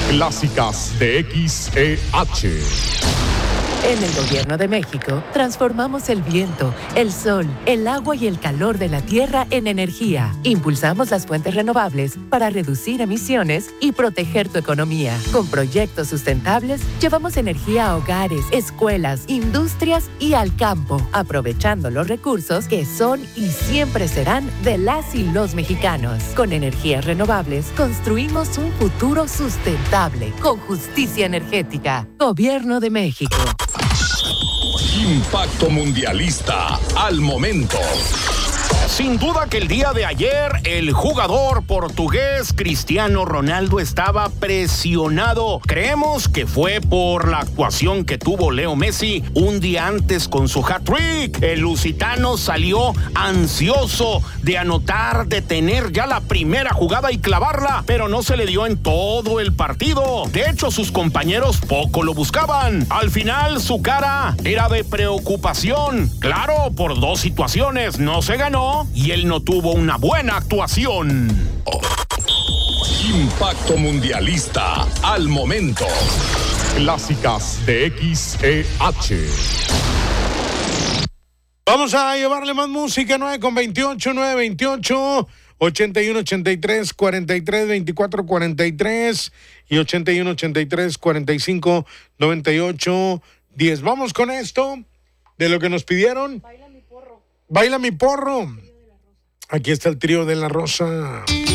Clásicas de XEH. En el Gobierno de México, transformamos el viento, el sol, el agua y el calor de la tierra en energía. Impulsamos las fuentes renovables para reducir emisiones y proteger tu economía. Con proyectos sustentables, llevamos energía a hogares, escuelas, industrias y al campo, aprovechando los recursos que son y siempre serán de las y los mexicanos. Con energías renovables, construimos un futuro sustentable, con justicia energética. Gobierno de México. Impacto mundialista al momento. Sin duda que el día de ayer el jugador portugués Cristiano Ronaldo estaba presionado. Creemos que fue por la actuación que tuvo Leo Messi un día antes con su hat-trick. El lusitano salió ansioso de anotar, de tener ya la primera jugada y clavarla, pero no se le dio en todo el partido. De hecho, sus compañeros poco lo buscaban. Al final, su cara era de preocupación. Claro, por dos situaciones, no se ganó y él no tuvo una buena actuación. Impacto mundialista al momento. Clásicas de XEH. Vamos a llevarle más música. 9:28, 9:28, 81 83 43 24 43 y 81 83 45 98 10. Vamos con esto de lo que nos pidieron. Baila mi porro. Aquí está el trío de la Rosa.